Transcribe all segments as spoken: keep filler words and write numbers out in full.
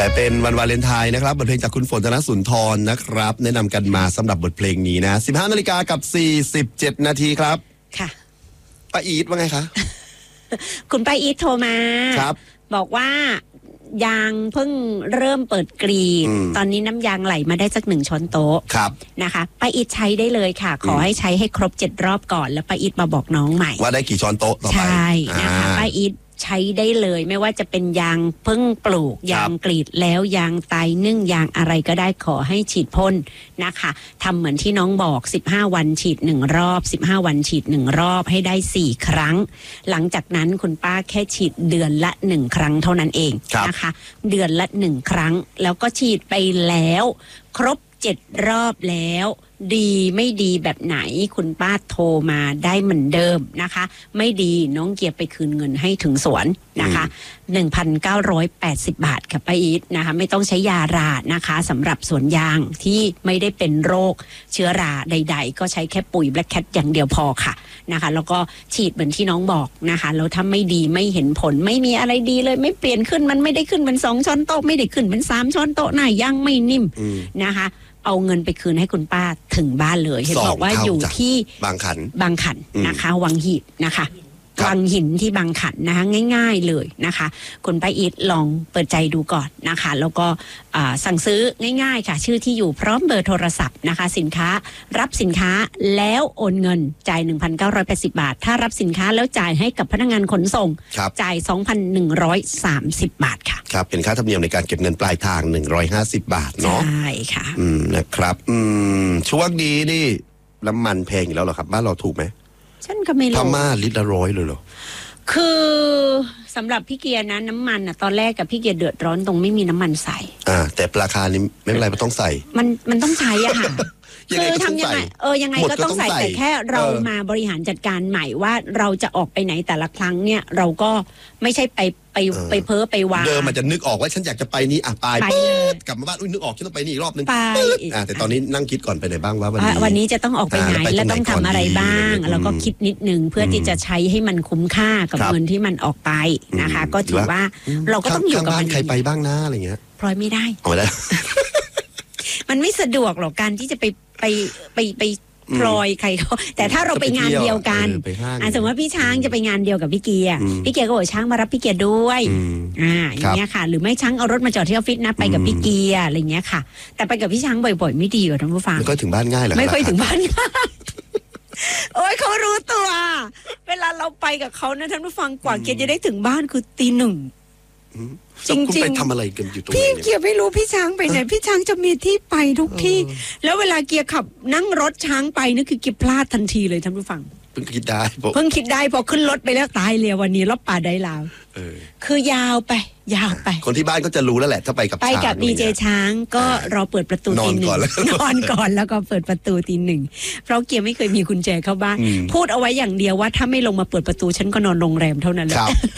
และเป็นวันวาเลนไทน์นะครับบทเพลงจากคุณฝนธนสุนทรนะครับแนะนำกันมาสำหรับบทเพลงนี้นะสิบห้านาฬิกากับสี่สิบเจ็ดนาทีครับค่ะป้าอีทว่าไงคะคุณป้าอีทโทรมาครับบอกว่ายางเพิ่งเริ่มเปิดกรีดตอนนี้น้ำยางไหลมาได้สักหนึ่งช้อนโต๊ะนะคะป้าอีทใช้ได้เลยค่ะขอให้ใช้ให้ครบเจ็ดรอบก่อนแล้วป้าอีทมาบอกน้องใหม่ว่าได้กี่ช้อนโต๊ะต่อไปใช่นะคะป้าอีทใช้ได้เลยไม่ว่าจะเป็นยางเพิ่งปลูกยางกรีดแล้วยางไตนึ่งยางอะไรก็ได้ขอให้ฉีดพ่นนะคะทำเหมือนที่น้องบอกสิบห้าวันฉีดหนึ่งรอบสิบห้าวันฉีดหนึ่งรอบให้ได้สี่ครั้งหลังจากนั้นคุณป้าแค่ฉีดเดือนละหนึ่งครั้งเท่านั้นเองนะคะเดือนละหนึ่งครั้งแล้วก็ฉีดไปแล้วครบเจ็ดรอบแล้วดีไม่ดีแบบไหนคุณป้าโทรมาได้เหมือนเดิมนะคะไม่ดีน้องเกียร์ไปคืนเงินให้ถึงสวนนะคะ หนึ่งพันเก้าร้อยแปดสิบ บาทค่ะป้าอีทนะคะไม่ต้องใช้ยารานะคะสำหรับสวนยางที่ไม่ได้เป็นโรคเชื้อราใดๆก็ใช้แค่ปุ๋ย Black Cat อย่างเดียวพอค่ะนะคะแล้วก็ฉีดเหมือนที่น้องบอกนะคะแล้วถ้าไม่ดีไม่เห็นผลไม่มีอะไรดีเลยไม่เปลี่ยนขึ้นมันไม่ได้ขึ้นเป็นสองช้อนโต๊ะไม่ได้ขึ้นเป็นสามช้อนโต๊ะหน้ายางไม่นิ่มนะคะเอาเงินไปคืนให้คุณป้าถึงบ้านเลยเห็นบอกว่าอยู่ที่บางขันบางขันนะคะวังหินนะคะวังหินที่บางขันนะคะง่ายๆเลยนะคะคุณป้าอีทลองเปิดใจดูก่อนนะคะแล้วก็สั่งซื้อง่ายๆค่ะชื่อที่อยู่พร้อมเบอร์โทรศัพท์นะคะสินค้ารับสินค้าแล้วโอนเงินจ่าย หนึ่งพันเก้าร้อยแปดสิบ บาทถ้ารับสินค้าแล้วจ่ายให้กับพนักงานขนส่งจ่าย สองพันหนึ่งร้อยสามสิบ บาทค่ะครับเป็นค่าธรรมเนียมในการเก็บเงินปลายทางหนึ่งร้อยห้าสิบบาทเนาะใช่ค่ะอืมนะครับอืมช่วงนี้นี่น้ำมันแพงอยู่แล้วเหรอครับบ้านเราถูกไหมฉันก็ไม่รู้พม่าลิตรละร้อยเลยเหรอคือสำหรับพี่เกียร์นะน้ำมันอ่ะตอนแรกกับพี่เกียร์เดือดร้อนตรงไม่มีน้ำมันใส่อ่าแต่ราคานี้ไม่เป็นไรมันต้องใส่มันมันต้องใช้อ่ะค่ะคือทำยังไงเออยังไงก็ต้องใส่แต่แค่เรามาบริหารจัดการใหม่ว่าเราจะออกไปไหนแต่ละครั้งเนี่ยเราก็ไม่ใช่ไปไปไปเพ้อไปวางเดิมมันจะนึกออกว่าฉันอยากจะไปนี้อ่ะไปกลับมาบ้านอุ้ยนึกออกฉันต้องไปนี่อีกรอบนึงไปอ่าแต่ตอนนี้นั่งคิดก่อนไปไหนบ้างว่าวันนี้วันนี้จะต้องออกไปไหนและต้องทำอะไรบ้างแล้วก็คิดนิดนึงเพื่อที่จะใช้ให้มันคุ้มค่ากับเงินที่มันออกไปนะคะก็ถือว่าเราก็ต้องอยู่กับมันใครไปบ้างนะอะไรเงี้ยพลอยไม่ได้ไม่ได้มันไม่สะดวกหรอกการที่จะไปไปไปไปพลอยใครเขาแต่ถ้าเราไปงานเดียวกันอ่าสมมติว่าพี่ช้างจะไปงานเดียวกับพี่เกียร์พี่เกียร์ก็บอกช้างมารับพี่เกียร์ด้วยอ่าอย่างเงี้ยค่ะหรือไม่ช้างเอารถมาจอดที่ออฟฟิศนะไปกับพี่เกียร์อะไรเงี้ยค่ะแต่ไปกับพี่ช้างบ่อยๆไม่ดีกว่าท่านผู้ฟังไม่ค่อยถึงบ้านง่ายหรอไม่ค่อยถึงบ้านง่ายโอ้ยเขารู้ตัวเวลาเราไปกับเขานะท่านผู้ฟังกว่าเกียร์จะได้ถึงบ้านคือตีหนึ่งจริงจริงไปทำอะไรกันอยู่ตรงนี้พี่เกียร์ไม่รู้พี่ช้างไปไหนพี่ช้างจะมีที่ไปทุกที่แล้วเวลาเกียร์ขับนั่งรถช้างไปนี่คือเกียร์พลาดทันทีเลยท่านผู้ฟังเพิ่งคิดได้เพิ่งคิดได้พอขึ้นรถไปแล้วตายเลยวันนี้รถป่าได้ลาวคือยาวไปยาวไปคนที่บ้านก็จะรู้แล้วแหละถ้าไปกับไปกับดีเจช้างก็รอเปิดประตูตีหนึ่งนอนก่อนแล้วก็เปิดประตูตีหนึ่งเพราะเกียร์ไม่เคยมีกุญแจเข้าบ้านพูดเอาไว้อย่างเดียวว่าถ้าไม่ลงมาเปิดประตูฉันก็นอนโรงแรมเท่านั้นแหละ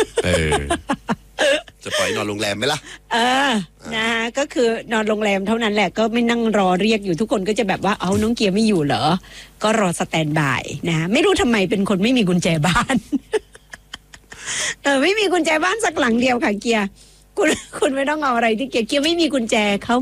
จะปล่อยนอนโรงแรมไหมล่ะเออนะก็คือนอนโรงแรมเท่านั้นแหละก็ไม่นั่งรอเรียกอยู่ทุกคนก็จะแบบว่าเอาน้องเกียร์ไม่อยู่เหรอก็รอสแตนบายนะไม่รู้ทำไมเป็นคนไม่มีกุญแจบ้านเออไม่มีกุญแจบ้านสักหลังเดียวค่ะเกียร์คุณคุณไม่ต้องเอาอะไรที่เกียร์เกียร์ไม่มีกุญแจเขา